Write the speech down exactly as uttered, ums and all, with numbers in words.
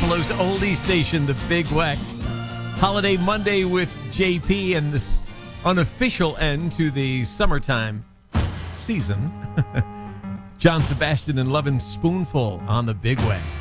Buffalo's oldie station, the Big Weck. Holiday Monday with J P and this unofficial end to the summertime season. John Sebastian and Lovin' Spoonful on the Big Weck.